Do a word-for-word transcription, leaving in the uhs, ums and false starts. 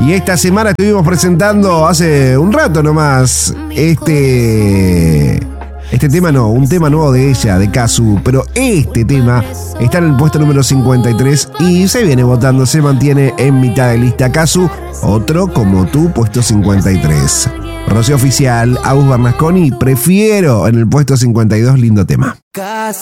Y esta semana estuvimos presentando hace un rato nomás este... Este tema no, un tema nuevo de ella, de Kazu. Pero este tema está en el puesto número cincuenta y tres y se viene votando, se mantiene en mitad de lista. Kazu, otro como tú, puesto cincuenta y tres. Rocío Oficial, Agus Bernasconi, Prefiero, en el puesto cincuenta y dos, lindo tema.